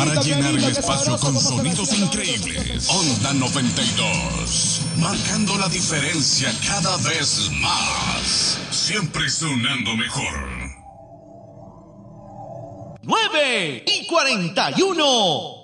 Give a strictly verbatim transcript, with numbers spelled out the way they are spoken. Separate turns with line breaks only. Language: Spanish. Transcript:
para llenar el espacio con sonidos increíbles. Onda noventa y dos, marcando la diferencia cada vez más. Siempre sonando mejor.
nueve y cuarenta y uno.